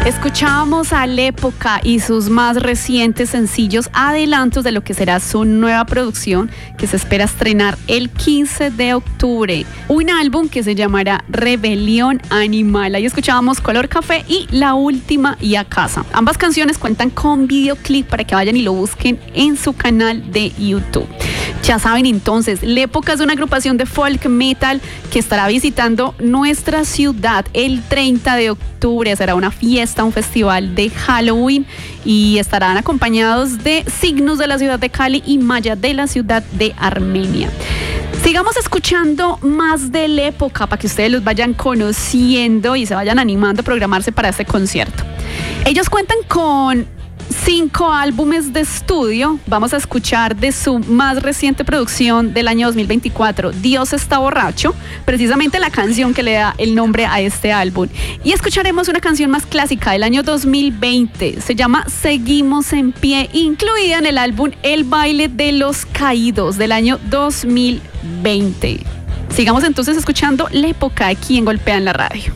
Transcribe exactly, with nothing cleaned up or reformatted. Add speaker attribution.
Speaker 1: Escuchábamos a L'Época y sus más recientes sencillos adelantos de lo que será su nueva producción que se espera estrenar el quince de octubre. Un álbum que se llamará Rebelión Animal. Ahí escuchábamos Color Café y La Última y A Casa. Ambas canciones cuentan con videoclip para que vayan y lo busquen en su canal de YouTube. Ya saben entonces, L'Época es una agrupación de folk metal que estará visitando nuestra ciudad el treinta de octubre. Será una fiesta, un festival de Halloween y estarán acompañados de Signos de la ciudad de Cali y Maya de la ciudad de Armenia. Sigamos escuchando más de L'Época para que ustedes los vayan conociendo y se vayan animando a programarse para este concierto. Ellos cuentan con cinco álbumes de estudio. Vamos a escuchar de su más reciente producción del año dos mil veinticuatro, Dios está borracho, precisamente la canción que le da el nombre a este álbum. Y escucharemos una canción más clásica del año dos mil veinte, se llama Seguimos en Pie, incluida en el álbum El Baile de los Caídos del año dos mil veinte. Sigamos entonces escuchando L'Época aquí en Golpea en la Radio.